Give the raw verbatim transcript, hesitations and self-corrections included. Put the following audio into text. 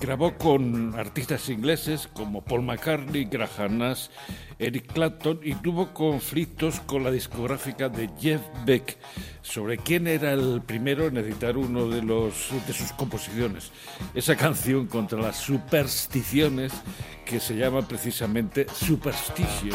grabó con artistas ingleses como Paul McCartney, Graham Nash, Eric Clapton, y tuvo conflictos con la discográfica de Jeff Beck sobre quién era el primero en editar uno de, los, de sus composiciones. Esa canción contra las supersticiones que se llama precisamente Superstition.